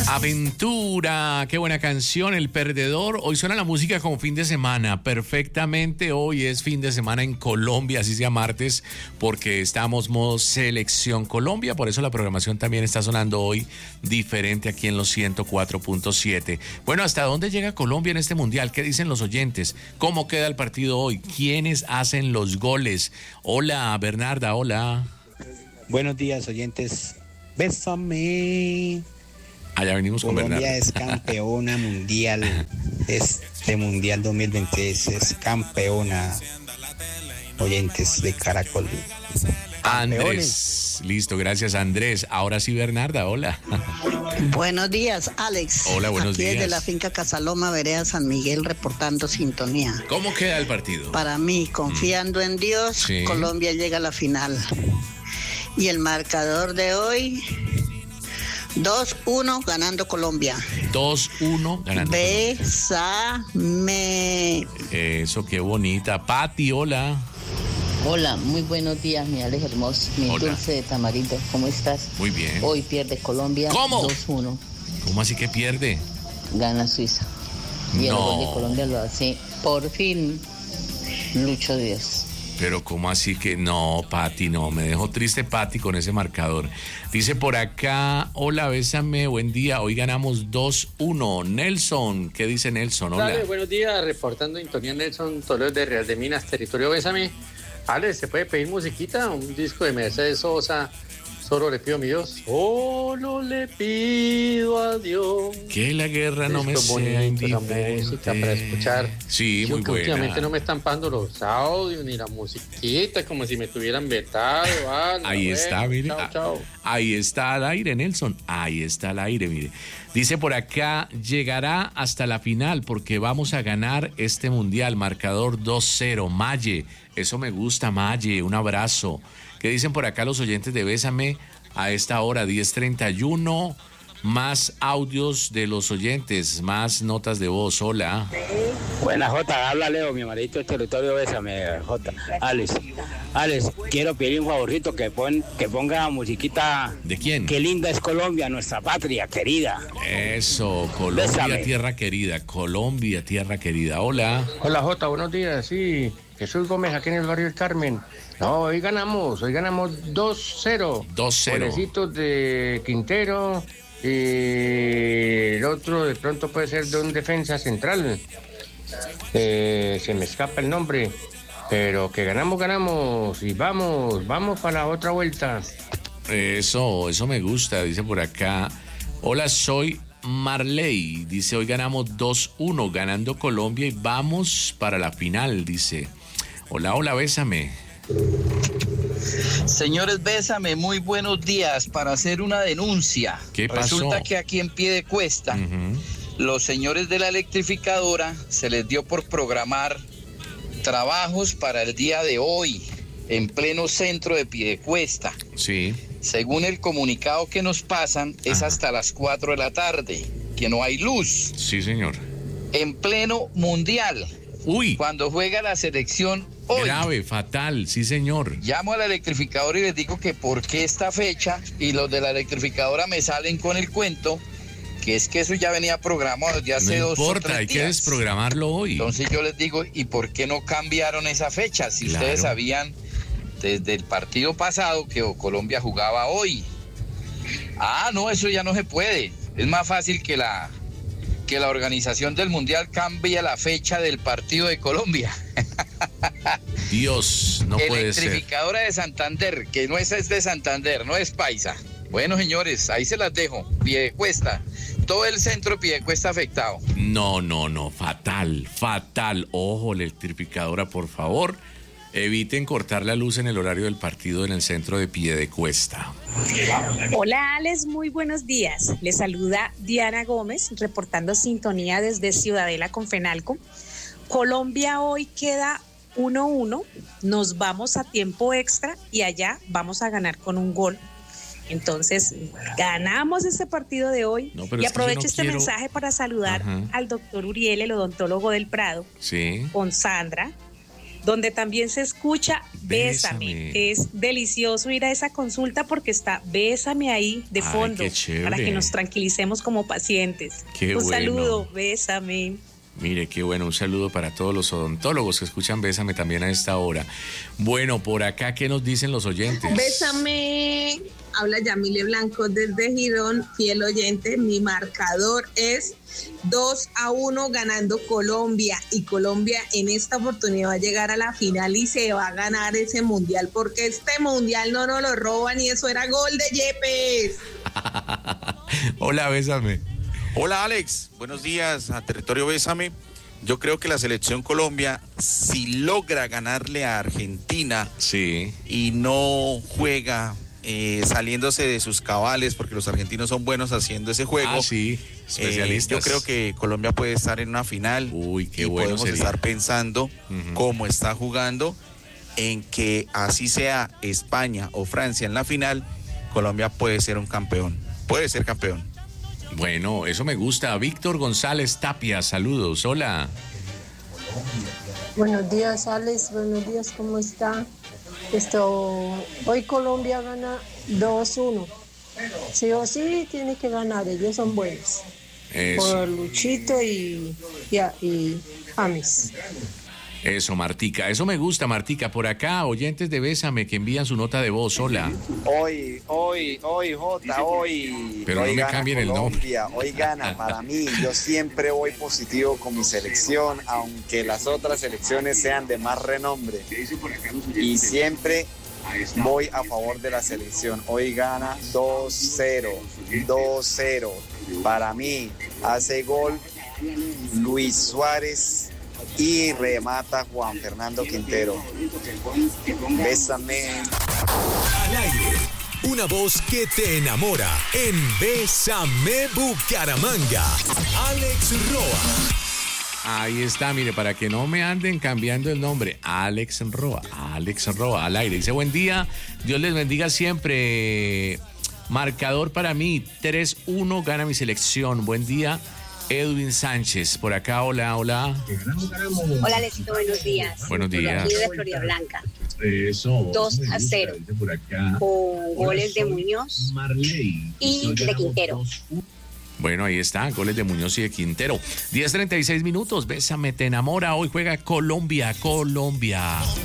Aventura, qué buena canción, El Perdedor. Hoy suena la música como fin de semana, perfectamente. Hoy es fin de semana en Colombia, así sea martes, porque estamos modo Selección Colombia. Por eso la programación también está sonando hoy diferente aquí en los 104.7. Bueno, ¿hasta dónde llega Colombia en este mundial? ¿Qué dicen los oyentes? ¿Cómo queda el partido hoy? ¿Quiénes hacen los goles? Hola, Bernarda, hola. Buenos días, oyentes. Bésame. Allá venimos con Bernardo. Colombia es campeona mundial. Este mundial 2023 es campeona. Oyentes de Caracol. Andrés. Listo, gracias Andrés. Ahora sí, Bernarda, hola. Buenos días, Alex. Hola, buenos días. Aquí desde la finca Casaloma, vereda San Miguel, reportando sintonía. ¿Cómo queda el partido? Para mí, confiando en Dios, Sí. Colombia llega a la final. Y el marcador de hoy, 2-1 ganando Colombia. 2-1 ganando. Bésame. Eso, qué bonita. Pati, hola. Hola, muy buenos días, mi Alex hermoso, mi Hola. dulce de tamarindo, ¿cómo estás? Muy bien. Hoy pierde Colombia. ¿Cómo? 2-1, ¿Cómo así que pierde? gana Suiza. Y el No. gol de Colombia lo hace, por fin, Lucho Díaz. Pero ¿cómo así que no, Pati? No, me dejó triste Pati con ese marcador. Dice por acá, hola, bésame, buen día. Hoy ganamos 2-1. Nelson, ¿qué dice Nelson? Hola. Dale, buenos días, reportando Antonio Nelson Toledo de Real de Minas, territorio Bésame. Ale, ¿se puede pedir musiquita? Un disco de Mercedes Sosa. Solo le pido a mi Dios. Solo le pido a Dios. Que la guerra no me Disco sea bonito, la indiferente. música para escuchar. Sí, Yo muy que buena. últimamente no me están pagando los audios ni la musiquita, como si me tuvieran vetado. Ahí está, mire. Chao, chao. Ahí está al aire, Nelson. Ahí está al aire, mire. Dice por acá, llegará hasta la final porque vamos a ganar este mundial. Marcador 2-0. Maye, eso me gusta, Maye. Un abrazo. ¿Qué dicen por acá los oyentes de Bésame a esta hora? 10:31. Más audios de los oyentes, más notas de voz. Hola. Buena, Jota, habla Leo, mi marido del territorio, bésame, Jota. Alex, quiero pedir un favorito que ponga musiquita. ¿De quién? Qué linda es Colombia, nuestra patria querida. Eso, Colombia, Bésame. tierra querida. Colombia, tierra querida. Hola. Hola Jota, buenos días, sí, Jesús Gómez aquí en el barrio del Carmen. No, hoy ganamos 2-0. 2-0. Golecitos de Quintero y el otro de pronto puede ser de un defensa central. Se me escapa el nombre, pero que ganamos y vamos para la otra vuelta. Eso me gusta, dice por acá. Hola, soy Marley. Dice, hoy ganamos 2-1, ganando Colombia y vamos para la final, dice. Hola, bésame. Señores, bésame, muy buenos días. Para hacer una denuncia. ¿Qué pasó? Resulta que aquí en Piedecuesta, los señores de la electrificadora se les dio por programar trabajos para el día de hoy, en pleno centro de Piedecuesta. Sí. Según el comunicado que nos pasan, es hasta las 4 de la tarde, que no hay luz. Sí, señor. En pleno mundial. Uy. Cuando juega la selección hoy. Grave, fatal, sí, señor. Llamo a la electrificadora y les digo que por qué esta fecha, y los de la electrificadora me salen con el cuento que es que eso ya venía programado desde hace No 2 o 3 importa, hay días. que desprogramarlo hoy. Entonces yo les digo, ¿y por qué no cambiaron esa fecha? Si Claro. ustedes sabían desde el partido pasado que Colombia jugaba hoy. Ah, no, eso ya no se puede. Es más fácil que la organización del Mundial cambie la fecha del partido de Colombia. Dios, no puede ser. Electrificadora de Santander, que no es de Santander, no es paisa. Bueno, señores, ahí se las dejo. Piedecuesta, todo el centro de Piedecuesta afectado. No, fatal. Ojo, electrificadora, por favor. Eviten cortar la luz en el horario del partido en el centro de Piedecuesta. Hola Alex, muy buenos días. Les saluda Diana Gómez, reportando sintonía desde Ciudadela con Fenalco. Colombia hoy queda 1-1, nos vamos a tiempo extra y allá vamos a ganar con un gol. Entonces, ganamos este partido de hoy y aprovecho este mensaje para saludar al doctor Uriel, el odontólogo del Prado, sí, con Sandra, donde también se escucha Bésame. Es delicioso ir a esa consulta porque está Bésame ahí de fondo, para que nos tranquilicemos como pacientes. Un saludo, Bésame. Mire, qué bueno, un saludo para todos los odontólogos que escuchan Bésame también a esta hora. Bueno, por acá, ¿qué nos dicen los oyentes? Bésame, habla Yamile Blanco desde Girón, fiel oyente. Mi marcador es 2-1 ganando Colombia, y Colombia en esta oportunidad va a llegar a la final y se va a ganar ese mundial, porque este mundial no nos lo roban, y eso era gol de Yepes. Hola, Bésame. Hola, Alex, buenos días a Territorio Bésame. Yo creo que la selección Colombia, si logra ganarle a Argentina, sí, y no juega saliéndose de sus cabales, porque los argentinos son buenos haciendo ese juego. Sí, especialistas. Yo creo que Colombia puede estar en una final. Uy, qué y bueno podemos sería estar pensando cómo está jugando, en que así sea España o Francia en la final, Colombia puede ser un campeón. Puede ser campeón. Bueno, eso me gusta. Víctor González Tapia, saludos. Hola. Buenos días, Alex. Buenos días, ¿cómo está? Hoy Colombia gana 2-1. Sí o sí tiene que ganar, ellos son buenos. Eso. Por Luchito y James. Eso, Martica. Eso me gusta, Martica. Por acá, oyentes de Bésame que envían su nota de voz. Hola. Hoy, Jota, hoy. Pero hoy no me cambien el nombre. Hoy gana para mí. Yo siempre voy positivo con mi selección, aunque las otras selecciones sean de más renombre. Y siempre voy a favor de la selección. Hoy gana 2-0. 2-0. Para mí, hace gol Luis Suárez y remata Juan Fernando Quintero. Bésame. Al aire, una voz que te enamora en Bésame Bucaramanga. Alex Roa. Ahí está, mire, para que no me anden cambiando el nombre. Alex Roa, al aire. Dice, buen día, Dios les bendiga siempre. Marcador para mí, 3-1 gana mi selección. Buen día. Edwin Sánchez, por acá, hola. Hola, Alexito, buenos días. Buenos días. Aquí de Florida Blanca. 2-0. Con goles de Muñoz y de Quintero. Bueno, ahí está, goles de Muñoz y de Quintero. 10:36 minutos, Bésame, te enamora. Hoy juega Colombia.